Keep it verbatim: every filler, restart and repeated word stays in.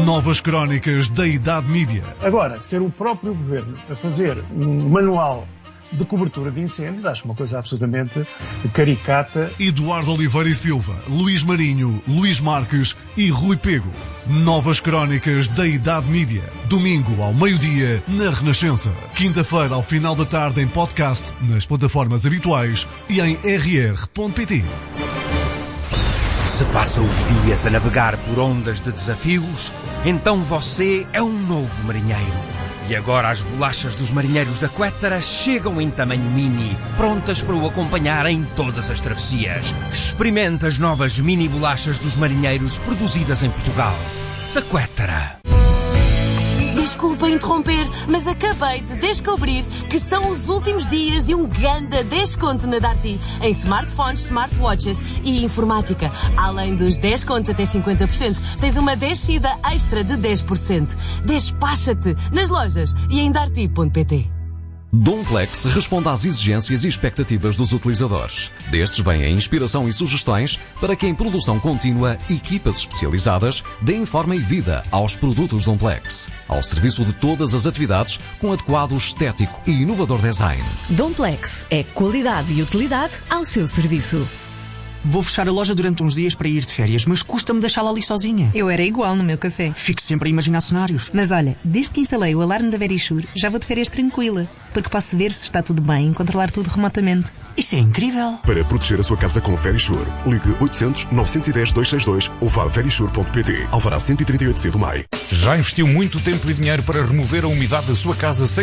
Novas crónicas da Idade Mídia. Agora, ser o próprio governo a fazer um manual de cobertura de incêndios, acho uma coisa absolutamente caricata. Eduardo Oliveira e Silva, Luís Marinho, Luís Marques e Rui Pego. Novas crónicas da Idade Mídia. Domingo ao meio-dia na Renascença. Quinta-feira ao final da tarde em podcast, nas plataformas habituais e em r r ponto p t. Se passa os dias a navegar por ondas de desafios, então você é um novo marinheiro. E agora as bolachas dos marinheiros da Quettara chegam em tamanho mini, prontas para o acompanhar em todas as travessias. Experimente as novas mini bolachas dos marinheiros produzidas em Portugal. Da Quettara. Desculpa interromper, mas acabei de descobrir que são os últimos dias de um grande desconto na Darty em smartphones, smartwatches e informática. Além dos descontos até cinquenta por cento, tens uma descida extra de dez por cento. Despacha-te nas lojas e em darty ponto p t. Domplex responde às exigências e expectativas dos utilizadores. Destes vêm a inspiração e sugestões para que em produção contínua equipas especializadas deem forma e vida aos produtos Domplex, ao serviço de todas as atividades com adequado estético e inovador design. Domplex é qualidade e utilidade ao seu serviço. Vou fechar a loja durante uns dias para ir de férias, mas custa-me deixá-la ali sozinha. Eu era igual no meu café. Fico sempre a imaginar cenários. Mas olha, desde que instalei o alarme da Verisure, já vou de férias tranquila, porque posso ver se está tudo bem e controlar tudo remotamente. Isso é incrível! Para proteger a sua casa com Verisure, ligue oitocentos, novecentos e dez, duzentos e sessenta e dois ou vá a verisure ponto p t. Alvará cento e trinta e oito C do M A I. Já investiu muito tempo e dinheiro para remover a umidade da sua casa sem